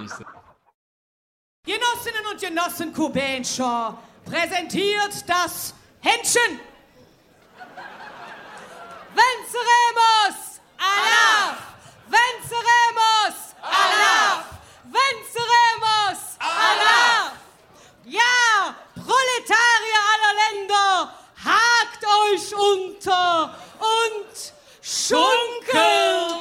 nächste. Genossinnen und Genossen Kubenscher präsentiert das Händchen. Venceremos! Allah! Venceremos! Allah! Venceremos! Allah! Ja, Proletarier aller Länder, hakt euch unter und schunkelt!